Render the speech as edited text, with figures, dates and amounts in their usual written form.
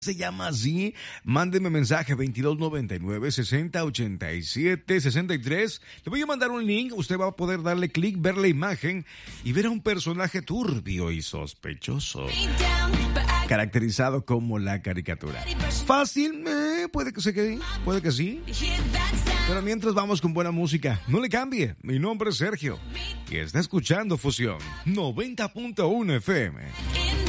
Se llama así. Mándeme mensaje 2299-6087-63. Le voy a mandar un link. Usted va a poder darle clic, ver la imagen y ver a un personaje turbio y sospechoso, caracterizado como la caricatura. Fácil, puede que se quede, puede que sí. Pero mientras vamos con buena música, no le cambie. Mi nombre es Sergio y está escuchando Fusión 90.1 FM.